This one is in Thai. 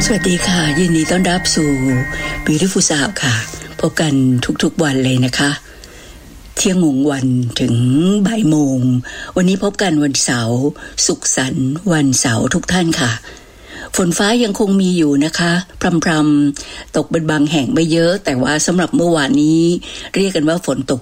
สวัสดีค่ะยินดีต้อนรับสู่ Beautiful Sound ค่ะพบกันทุกๆวันเลยนะคะเที่ยงโมงวันถึงบ่ายโมงวันนี้พบกันวันเสาร์สุขสันต์วันเสาร์ทุกท่านค่ะฝนฟ้ายังคงมีอยู่นะคะพรำๆตกเป็นบางแห่งไม่เยอะแต่ว่าสำหรับเมื่อวานนี้เรียกกันว่าฝนตก